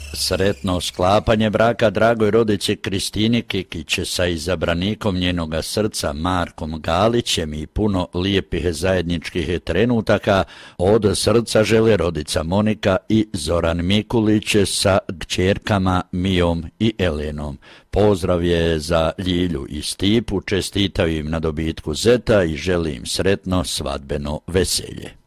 Sretno sklapanje braka dragoj rodici Kristini Kikić sa izabranikom njenoga srca Markom Galićem i puno lijepih zajedničkih trenutaka od srca žele rodica Monika i Zoran Mikulić sa kćerkama Mijom i Elenom. Pozdrav je za Ljilju i Stipu, čestitaju im na dobitku zeta i želim sretno svadbeno veselje.